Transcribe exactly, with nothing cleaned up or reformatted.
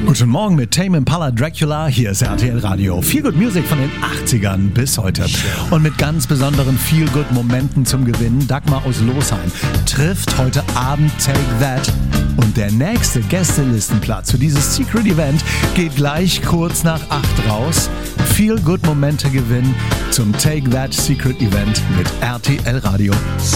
Guten Morgen mit Tame Impala Dracula, hier ist R T L Radio. Feel Good Music von den achtzigern bis heute. Und mit ganz besonderen Feel Good Momenten zum Gewinn. Dagmar aus Losheim trifft heute Abend Take That. Und der nächste Gästelistenplatz für dieses Secret Event geht gleich kurz nach acht raus. Feel Good Momente gewinnen zum Take That Secret Event mit R T L Radio.